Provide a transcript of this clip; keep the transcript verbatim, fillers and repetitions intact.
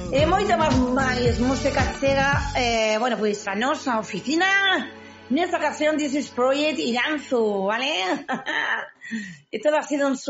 E moita máis música chega, eh, bueno, pois a nosa oficina. Nesta ocasión, This is Project Iranzu, vale? E todo ha sido un